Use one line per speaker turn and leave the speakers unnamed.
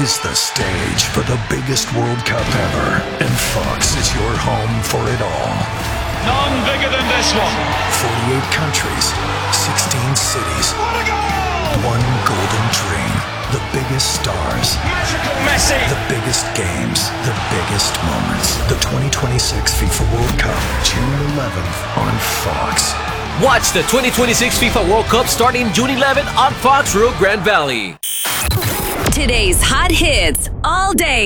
is the stage for the biggest World Cup ever, and Fox is your home for it all.
None bigger than this one.
48 countries, 16 cities.
What a goal!
One golden dream. The biggest stars.
Magical Messi!
The biggest games. The biggest moments. The 2026 FIFA World Cup, June 11th on Fox.
Watch the 2026 FIFA World Cup starting June 11th on Fox Rio Grande Valley.
Today's hot hits all day.